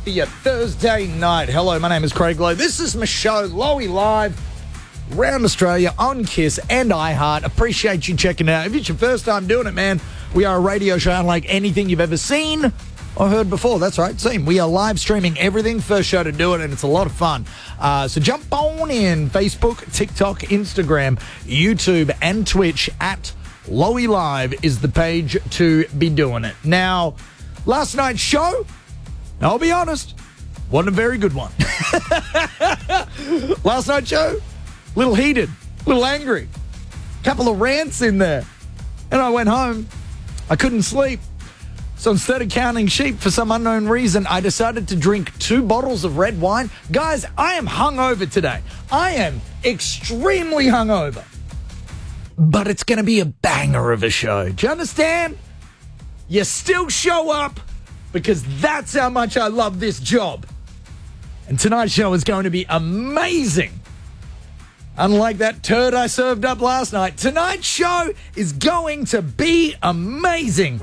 for your Thursday night. Hello, my name is Craig Lowe. This is my show, Lowy Live, around Australia on KISS and iHeart. Appreciate you checking it out. If it's your first time doing it, man, we are a radio show unlike anything you've ever seen or heard before. That's right, same. We are live streaming everything. First show to do it, and it's a lot of fun. So jump on in. Facebook, TikTok, Instagram, YouTube, and Twitch at Lowy Live is the page to be doing it. Now, last night's show, I'll be honest, wasn't a very good one. Last night's show, a little heated, a little angry, a couple of rants in there. And I went home. I couldn't sleep. So instead of counting sheep for some unknown reason, I decided to drink 2 bottles of red wine. Guys, I am hungover today. I am extremely hungover. But it's going to be a banger of a show. Do you understand? You still show up because that's how much I love this job. And tonight's show is going to be amazing. Unlike that turd I served up last night, tonight's show is going to be amazing.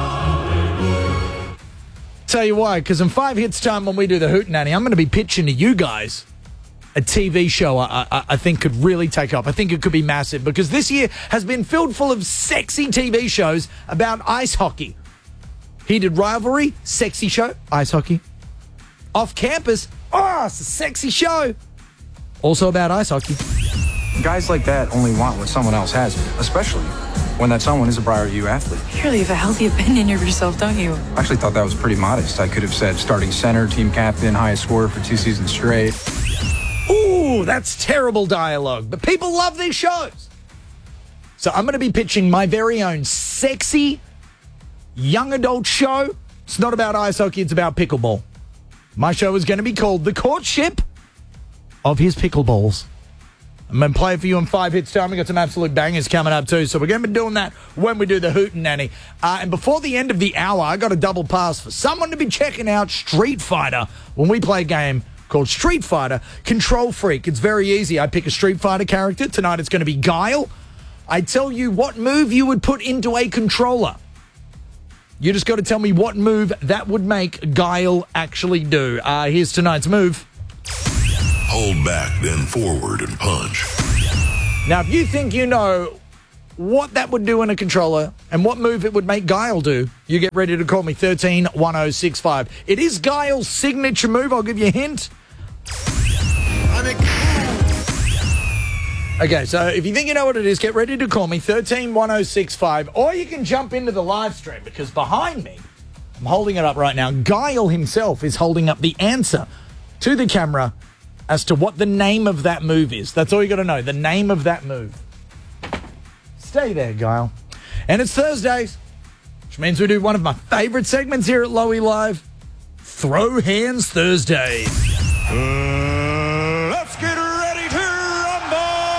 Tell you why, because in 5 hits time when we do the Hootenanny, I'm going to be pitching to you guys a TV show I think could really take up. I think it could be massive because this year has been filled full of sexy TV shows about ice hockey. Heated rivalry, sexy show, ice hockey. Off campus, it's a sexy show. Also about ice hockey. Guys like that only want what someone else has, especially when that someone is a prior U athlete. You really have a healthy opinion of yourself, don't you? I actually thought that was pretty modest. I could have said starting center, team captain, highest scorer for 2 seasons straight. Ooh, that's terrible dialogue, but people love these shows. So I'm going to be pitching my very own sexy young adult show. It's not about ice hockey, it's about pickleball. My show is going to be called The Courtship of His Pickleballs. I'm going to play it for you in 5 hits time. We've got some absolute bangers coming up too, so we're going to be doing that when we do the Hootenanny. And before the end of the hour, I got a double pass for someone to be checking out Street Fighter when we play a game called Street Fighter Control Freak. It's very easy. I pick a Street Fighter character. Tonight it's going to be Guile. I tell you what move you would put into a controller. You just got to tell me what move that would make Guile actually do. Here's tonight's move. Hold back, then forward and punch. Now, if you think you know what that would do in a controller and what move it would make Guile do, you get ready to call me 131065. It is Guile's signature move. I'll give you a hint. Okay, so if you think you know what it is, get ready to call me 131065, or you can jump into the live stream because behind me, I'm holding it up right now, Guile himself is holding up the answer to the camera as to what the name of that move is. That's all you got to know, the name of that move. Stay there, Guile. And it's Thursdays, which means we do one of my favorite segments here at Lowy Live, Throw Hands Thursdays. Let's get ready to rumble!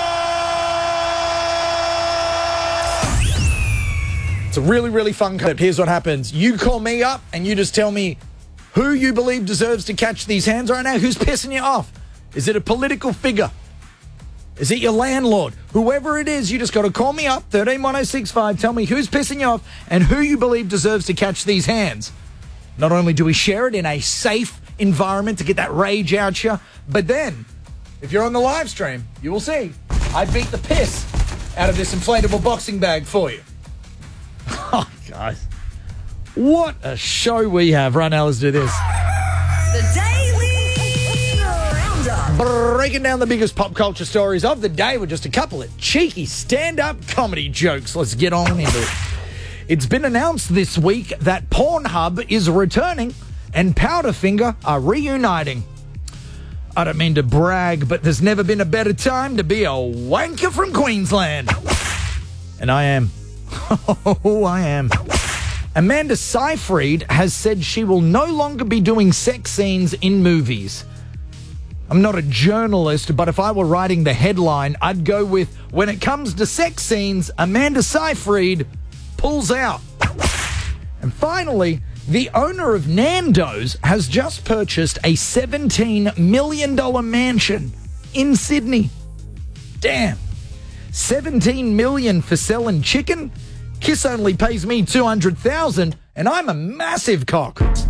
It's a really, really fun clip. Here's what happens. You call me up and you just tell me who you believe deserves to catch these hands right now. Who's pissing you off? Is it a political figure? Is it your landlord? Whoever it is, you just got to call me up, 131065, tell me who's pissing you off and who you believe deserves to catch these hands. Not only do we share it in a safe environment to get that rage out you, but then, if you're on the live stream, you will see I beat the piss out of this inflatable boxing bag for you. Oh, guys. What a show we have. Right now, let's do this. The Daily Roundup. Breaking down the biggest pop culture stories of the day with just a couple of cheeky stand-up comedy jokes. Let's get on into it. It's been announced this week that Pornhub is returning and Powderfinger are reuniting. I don't mean to brag, but there's never been a better time to be a wanker from Queensland. And I am. Oh, I am. Amanda Seyfried has said she will no longer be doing sex scenes in movies. I'm not a journalist, but if I were writing the headline, I'd go with, when it comes to sex scenes, Amanda Seyfried pulls out. And finally, the owner of Nando's has just purchased a $17 million mansion in Sydney. Damn. $17 million for selling chicken? Kiss only pays me $200,000 and I'm a massive cock.